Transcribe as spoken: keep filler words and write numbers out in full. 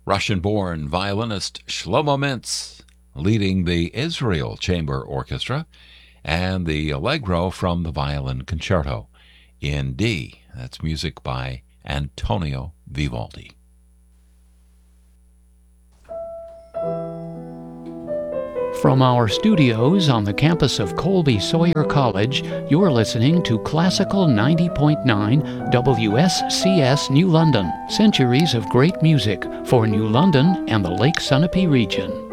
Russian-born violinist Shlomo Mintz leading the Israel Chamber Orchestra, and the Allegro from the Violin Concerto in D. That's music by Antonio Vivaldi. From our studios on the campus of Colby Sawyer College, you're listening to Classical ninety point nine W S C S New London, centuries of great music for New London and the Lake Sunapee region.